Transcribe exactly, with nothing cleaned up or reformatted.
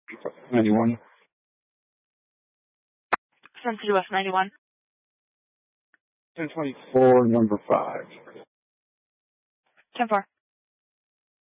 ninety-one. Sun City West ninety-one. ten twenty-four, number five. ten four.